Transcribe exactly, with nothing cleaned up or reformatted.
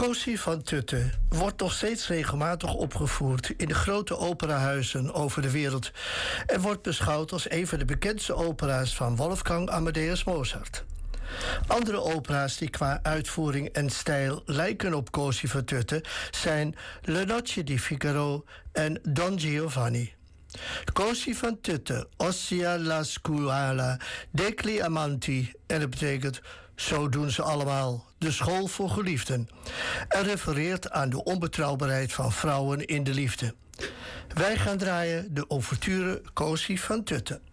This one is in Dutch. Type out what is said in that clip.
Cosi van Tutte wordt nog steeds regelmatig opgevoerd in de grote operahuizen over de wereld en wordt beschouwd als een van de bekendste opera's van Wolfgang Amadeus Mozart. Andere opera's die qua uitvoering en stijl lijken op Cosi van Tutte zijn Le Noce di Figaro en Don Giovanni. Cosi van Tutte, ossia la scuola degli amanti, en dat betekent zo doen ze allemaal, de school voor geliefden, en refereert aan de onbetrouwbaarheid van vrouwen in de liefde. Wij gaan draaien de ouverture Cosi van Tutte.